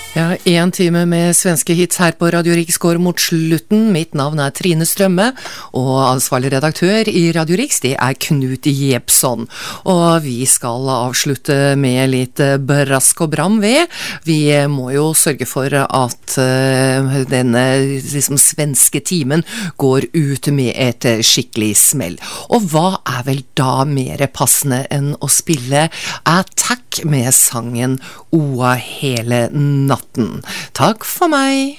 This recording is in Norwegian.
Ja, 1 time med svenske hits her på Radio Riks går mot slutten. Mitt navn Trine Strømme, og ansvarlig redaktør i Radio Riks, det Knut Jebson. Og vi skal avslutte med litt brask og bram ved. Vi må jo sørge for at denne svenske timen går ut med et skikkelig smell. Og hva vel da mer passende enn å spille Attack med sangen Oa hele natten. Takk for meg!